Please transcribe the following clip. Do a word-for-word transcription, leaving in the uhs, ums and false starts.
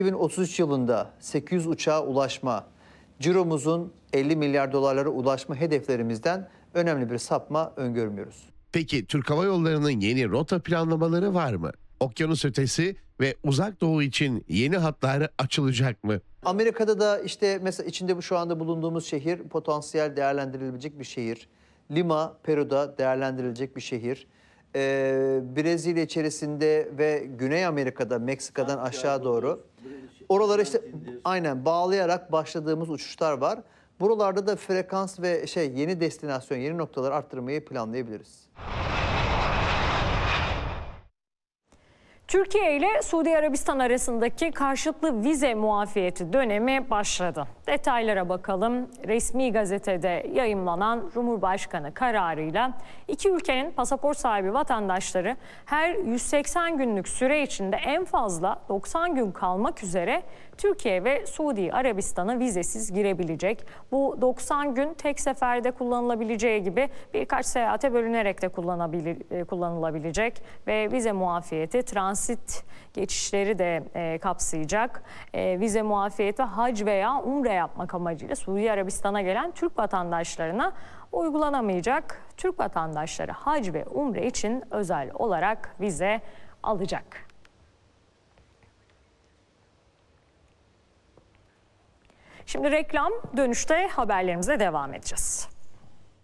iki bin otuz üç yılında sekiz yüz uçağa ulaşma, ciromuzun elli milyar dolarlara ulaşma hedeflerimizden önemli bir sapma öngörmüyoruz. Peki Türk Hava Yolları'nın yeni rota planlamaları var mı? Okyanus ötesi ve uzak doğu için yeni hatları açılacak mı? Amerika'da da işte mesela içinde bu şu anda bulunduğumuz şehir potansiyel değerlendirilebilecek bir şehir. Lima, Peru'da değerlendirilecek bir şehir. Ee, Brezilya içerisinde ve Güney Amerika'da, Meksika'dan aşağı doğru. Oraları işte aynen bağlayarak başladığımız uçuşlar var. Buralarda da frekans ve şey yeni destinasyon, yeni noktaları arttırmayı planlayabiliriz. Türkiye ile Suudi Arabistan arasındaki karşılıklı vize muafiyeti dönemi başladı. Detaylara bakalım. Resmi gazetede yayımlanan Cumhurbaşkanı kararıyla iki ülkenin pasaport sahibi vatandaşları her yüz seksen günlük süre içinde en fazla doksan gün kalmak üzere Türkiye ve Suudi Arabistan'a vizesiz girebilecek. Bu doksan gün tek seferde kullanılabileceği gibi birkaç seyahate bölünerek de kullanılabilecek ve vize muafiyeti transit geçişleri de e, kapsayacak. E, vize muafiyeti hac veya umre yapmak amacıyla Suudi Arabistan'a gelen Türk vatandaşlarına uygulanamayacak. Türk vatandaşları hac ve umre için özel olarak vize alacak. Şimdi reklam, dönüşte haberlerimize devam edeceğiz.